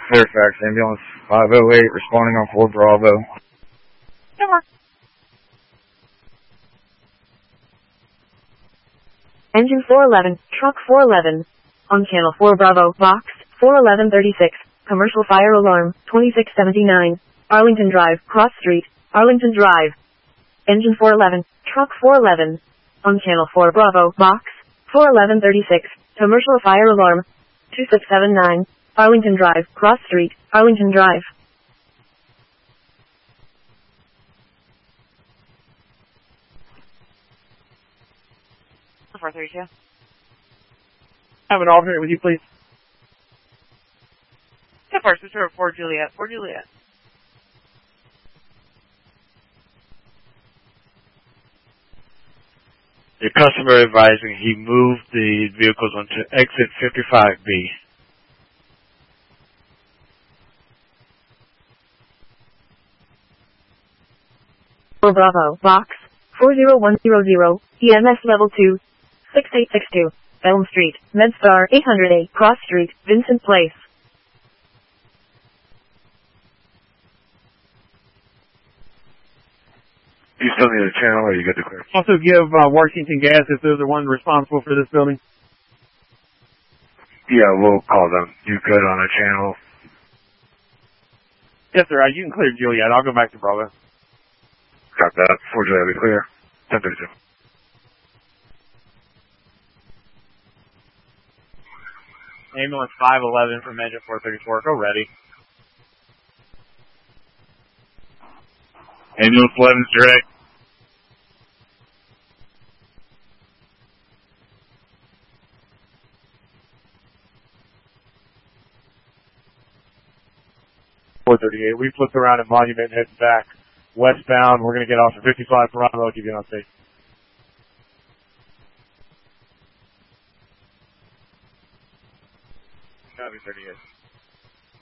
Fairfax Ambulance 508 responding on 4 Bravo. Over. Engine 411, truck 411. On channel 4 Bravo, box 41136. Commercial fire alarm 2679. Arlington Drive, Cross Street, Arlington Drive. Engine 411, truck 411. On channel 4 Bravo, box 41136. Commercial fire alarm 2679. Arlington Drive, Cross Street, Arlington Drive. 432. Have an alternate with you, please. The first is for Juliet. For Juliet. Your customer advising he moved the vehicles onto exit 55B. For Bravo, box 40100, EMS level 2, 6862, Elm Street, MedStar 808, Cross Street, Vincent Place. You still need a channel or you get the clear? Also give Washington Gas if they're the ones responsible for this building. Yeah, we'll call them. You good on a channel? Yes, sir. You can clear Juliet. I'll go back to Bravo. Got that. 4 Juliet, be clear. 1032. Ambulance 511 from engine 434. Go ready. Ambulance 11's direct. We flipped around at Monument and heading back westbound. We're going to get off at 55 Bravo. I'll keep you on safe. Copy 38.